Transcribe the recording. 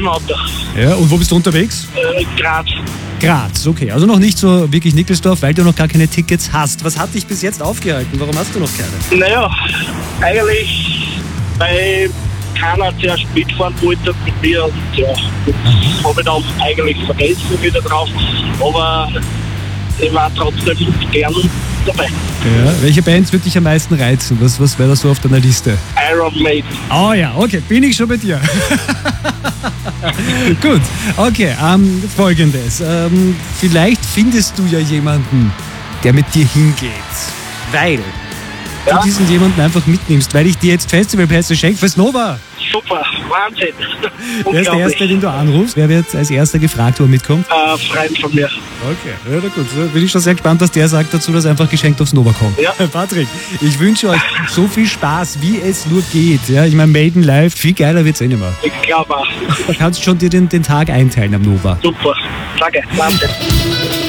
im Auto. Ja, und wo bist du unterwegs? Graz. Graz, okay. Also noch nicht so wirklich Nickelsdorf, weil du noch gar keine Tickets hast. Was hat dich bis jetzt aufgehalten? Warum hast du noch keine? Naja, eigentlich, weil keiner zuerst mitfahren wollte mit mir. Und ja, das habe ich dann eigentlich vergessen wieder drauf. Aber ich war trotzdem gern dabei. Ja, welche Bands würde dich am meisten reizen? Was wäre da so auf deiner Liste? Iron Maiden. Oh ja, okay, bin ich schon bei dir. Gut, okay, folgendes. Vielleicht findest du ja jemanden, der mit dir hingeht, weil du diesen jemanden einfach mitnimmst, weil ich dir jetzt Festivalpässe schenke fürs Nova. Super, Wahnsinn. Wer ist der Erste, den du anrufst? Wer wird als Erster gefragt, wo er mitkommt? Freund von mir. Okay, ja, na gut. Bin ich schon sehr gespannt, was der sagt dazu, dass einfach geschenkt aufs Nova kommt. Ja. Patrick, ich wünsche euch so viel Spaß, wie es nur geht. Ja, ich meine, Maiden live, viel geiler wird's nicht mehr. Ich glaube auch. Du kannst schon dir den Tag einteilen am Nova. Super, danke, Wahnsinn.